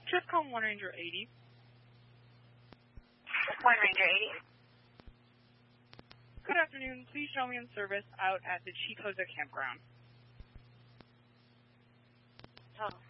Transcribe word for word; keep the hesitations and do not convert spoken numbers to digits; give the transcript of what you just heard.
Just call One Ranger eighty. One Ranger eighty. Good afternoon. Please show me in service out at the Chicoza campground. Oh.